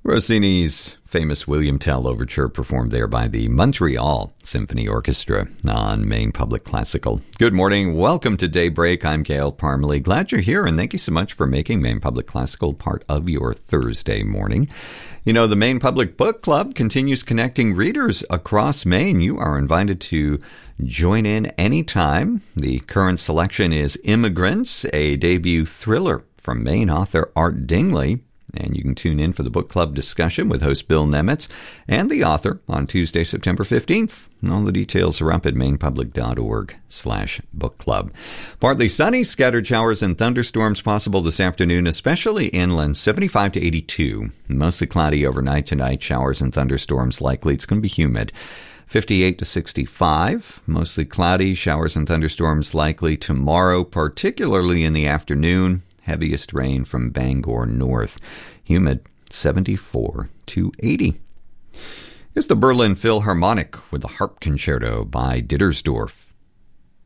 Rossini's famous William Tell Overture performed there by the Montreal Symphony Orchestra on Maine Public Classical. Good morning. Welcome to Daybreak. I'm Gail Parmalee. Glad you're here, and thank you so much for making Maine Public Classical part of your Thursday morning. You know, the Maine Public Book Club continues connecting readers across Maine. You are invited to join in anytime. The current selection is Immigrants, a debut thriller from Maine author Art Dingley. And you can tune in for the book club discussion with host Bill Nemitz and the author on Tuesday, September 15th. All the details are up at mainepublic.org/book club. Partly sunny, scattered showers and thunderstorms possible this afternoon, especially inland, 75 to 82. Mostly cloudy overnight tonight, showers and thunderstorms likely. It's going to be humid. 58 to 65, mostly cloudy, showers and thunderstorms likely tomorrow, particularly in the afternoon. Heaviest rain from Bangor north. Humid, 74 to 80. Here's the Berlin Philharmonic with the Harp Concerto by Dittersdorf.